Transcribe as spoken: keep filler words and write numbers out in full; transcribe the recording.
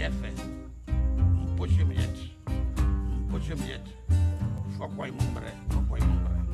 chefe, un po' ci mieci, un po' ci mieci, fa qua in mumbre, fa qua in mumbre.